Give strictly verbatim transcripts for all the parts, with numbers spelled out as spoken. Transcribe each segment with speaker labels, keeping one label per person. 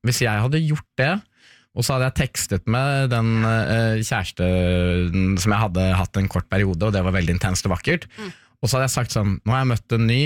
Speaker 1: hvis jeg hadde gjort det, og så hadde jeg tekstet med den uh, kjæresten som jeg hadde hatt en kort periode, og det var veldig intenst og vakkert, mm. og så hadde jeg sagt sånn, nå har jeg møtt en ny,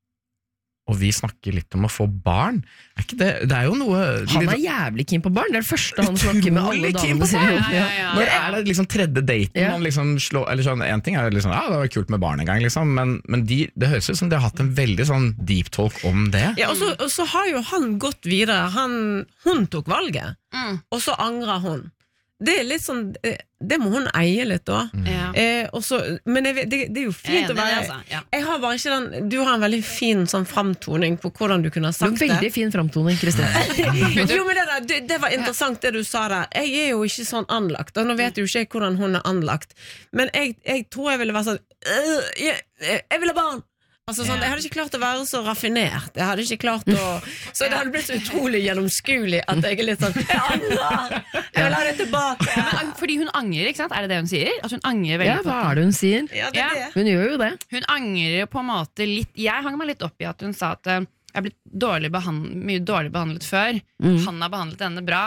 Speaker 1: og vi snakker litt om å få barn. Er ikke det, det er jo noe...
Speaker 2: Han er jævlig keen på barn, det er det første han snakker med alle damene sine.
Speaker 1: Ja, ja, ja. Når er det liksom tredje daten, ja. man liksom slår, eller sånn, en ting er liksom, ja, det var kult med barn en gang, liksom, men, men de, det høres ut som de har hatt en veldig sånn deep talk om det.
Speaker 3: Ja, og så, og så har jo han gått videre, han, hun tok valget, mm. og så angrer hun. Det er litt sånn, det må hun eie litt da. Ja. Eh, også, men det, det, det er jo fint
Speaker 4: eh,
Speaker 3: å være
Speaker 4: altså, ja.
Speaker 3: Jeg har bare ikke den, du har en veldig fin sånn framtoning på hvordan du kunne ha sagt det.
Speaker 2: Veldig fin framtoning, Kristine.
Speaker 3: Jo, men det, der, det, det var interessant det du sa der. Jeg er jo ikke sånn anlagt, og nå vet jo ikke jeg hvordan hun er anlagt, men jeg, jeg tror jeg ville være sånn øh, jeg, jeg vil ha barn. Altså, sånn, jeg hadde ikke klart å være så raffinert. Jeg hadde ikke klart å Så det hadde blitt så utrolig gjennomskuelig at jeg er litt sånn Jeg angrer! Jeg vil ha det tilbake!
Speaker 4: Men, fordi hun angrer, ikke sant? Er det det hun sier? At hun angrer veldig
Speaker 2: ja, hva er det hun sier?
Speaker 3: Ja, det er det.
Speaker 2: Hun gjør jo det.
Speaker 4: Hun angrer på en måte litt Jeg hang meg litt opp i at hun sa at uh, jeg har blitt dårlig behandlet, mye dårlig behandlet før. Mm. Han har behandlet henne bra.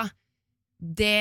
Speaker 4: Det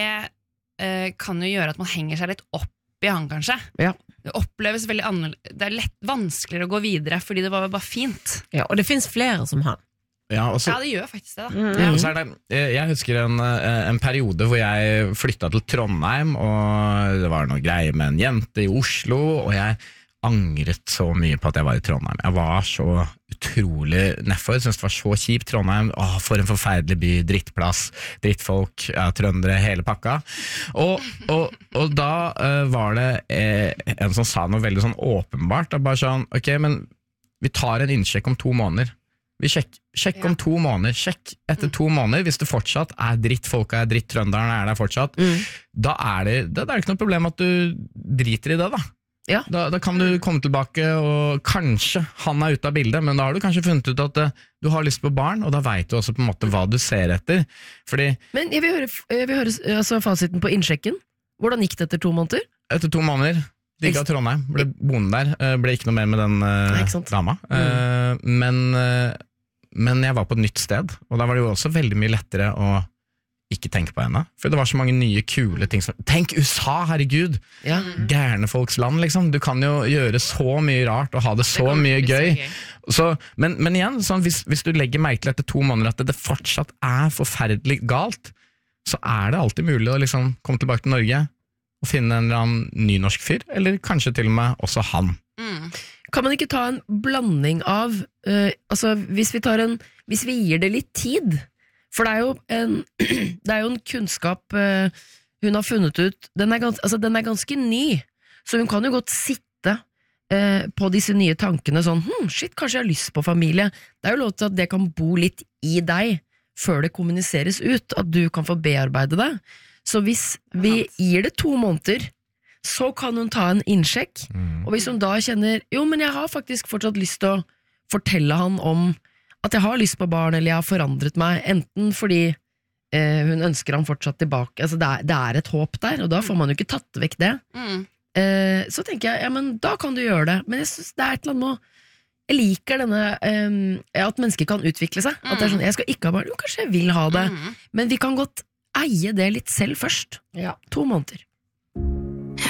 Speaker 4: uh, kan jo gjøre at man henger seg litt opp i han, kanskje.
Speaker 2: Ja.
Speaker 4: Det oppleves veldig annerledes. Det er lett vanskeligere å gå videre fordi det var bare fint.
Speaker 3: Ja, og det finnes flere som han.
Speaker 1: Ja, også,
Speaker 4: ja, det gjør faktisk det da.
Speaker 1: Mm. Ja, så er det, jeg husker en, en periode hvor jeg flyttet til Trondheim, og det var noe greier med en jente i Oslo, og jeg angret så mye på at jeg var i Trondheim. Jeg var så utrolig nedfor, jeg synes det var så kjipt Trondheim. Åh, for en forferdelig by, drittplass, drittfolk, ja, trøndere, hele pakka. Og, og, og da uh, var det eh, en som sa noe veldig sånn åpenbart, da bare sånn, ok, men vi tar en innsjekk om to måneder. Vi sjekk, sjekk om to måneder, sjekk etter to måneder, hvis det fortsatt er drittfolk, er dritt trønderen, er der fortsatt, mm. da er det, da er det ikke noe problem at du driter i det da. Ja. Da, da kan du komme tilbake, og kanskje han er ute av bildet, men da har du kanskje funnet ut at uh, du har lyst på barn, og da vet du også på en måte hva du ser etter. Fordi,
Speaker 2: men jeg vil høre, jeg vil høre altså, fasiten på innsjekken. Hvordan gikk det etter to måneder?
Speaker 1: Etter to måneder, digga Trondheim, ble boende der, ble ikke noe mer med den uh, Nei, dama. Mm. Uh, men, uh, men jeg var på et nytt sted, og da var det jo også veldig mye lettere å ikke tenke på henne, for det var så mange nye kule ting som, tenk U S A, herregud ja. Gærne folks land liksom, du kan jo gjøre så mye rart og ha det så det mye gøy, så gøy. Så, men, men igjen, sånn, hvis, hvis du legger merke til etter to måneder at det, det fortsatt er forferdelig galt, så er det alltid mulig å liksom komme tilbake til Norge og finne en eller annen ny norsk fyr, eller kanskje til og med også han.
Speaker 2: Mm. Kan man ikke ta en blanding av uh, altså hvis vi tar en hvis vi gir det litt tid. For det er jo en, det er jo en kunnskap uh, hun har funnet ut, den er, gans, altså, den er ganske ny, så hun kan jo godt sitte uh, på disse nye tankene sånn, hm, shit, kanskje jeg har lyst på familie. Det er jo lov til at det kan bo litt i deg, før det kommuniseres ut, at du kan få bearbeide det. Så hvis vi gir det to måneder, så kan hun ta en innsjekk, mm. og hvis hun da kjenner, jo, men jeg har faktisk fortsatt lyst til å fortelle han om at jeg har lyst på barn, eller jeg har forandret meg, enten fordi eh, hun ønsker han fortsatt tilbake, altså det er, det er et håp der, og da får man jo ikke tatt vekk det. Mm. Eh, så tenker jeg, ja, men da kan du gjøre det, men jeg synes det er et eller annet med, jeg liker denne, eh, at mennesker kan utvikle seg, mm. at det er sånn, jeg skal ikke ha barn, jo kanskje jeg vil ha det, mm. men vi kan godt eie det litt selv først, ja. To måneder.